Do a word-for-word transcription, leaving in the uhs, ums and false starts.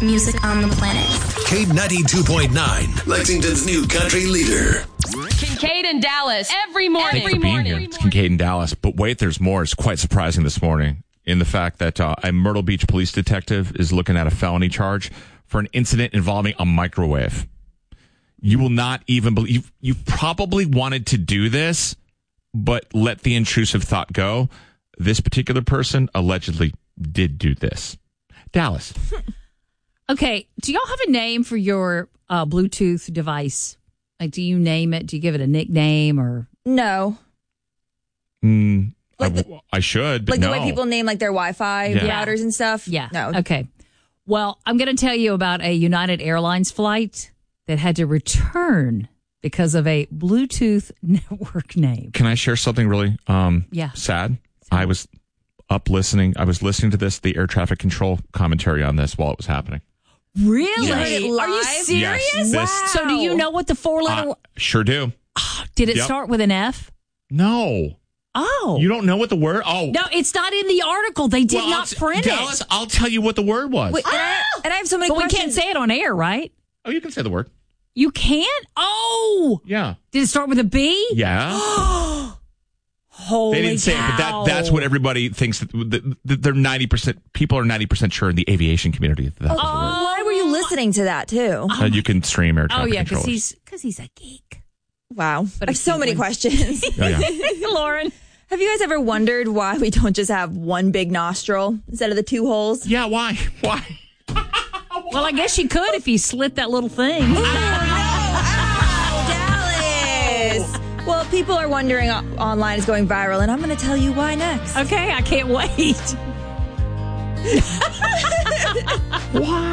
music on the planet. K ninety-two point nine, Lexington's new country leader. Kincaid and Dallas every morning. Thanks for being here. It's Kincaid and Dallas. But wait, there's more. It's quite surprising this morning in the fact that uh, a Myrtle Beach police detective is looking at a felony charge for an incident involving a microwave. You will not even believe, you probably wanted to do this, but let the intrusive thought go. This particular person allegedly did do this. Dallas. Okay, do y'all have a name for your uh, Bluetooth device? Like, do you name it? Do you give it a nickname or? No. Mm, like I, the, I should, but Like no. the way people name like their Wi-Fi Yeah. routers and stuff? Yeah. No. Okay. Well, I'm going to tell you about a United Airlines flight that had to return because of a Bluetooth network name. Can I share something really um, Yeah. sad? I was up listening. I was listening to this, the air traffic control commentary on this while it was happening. Really? You heard it live? Are you serious? Yes, this- So do you know what the four letter? Uh, sure do. Did it Yep. start with an F? No. Oh. You don't know what the word? Oh. No, it's not in the article. They did Well, not I'll t- print Dallas, it. I'll tell you what the word was. Wait, and, I, and I have so many But we questions. can't say it on air, right? Oh, you can say the word. You can't? Oh. Yeah. Did it start with a B? Yeah. Holy They didn't say it, but that, that's what everybody thinks. That, that, that they're ninety percent, people are ninety percent sure in the aviation community that that's Oh, the word. why were you listening to that too? Uh, you can stream air Oh, traffic yeah, because controllers. he's, because he's a geek. Wow. But I have so he many wins. questions. Oh, yeah. Lauren. Have you guys ever wondered why we don't just have one big nostril instead of the two holes? Yeah, why? Why? Well, I guess you could if you slit that little thing. Dallas! Well, people are wondering uh, online is going viral, and I'm going to tell you why next. Okay, I can't wait. Why?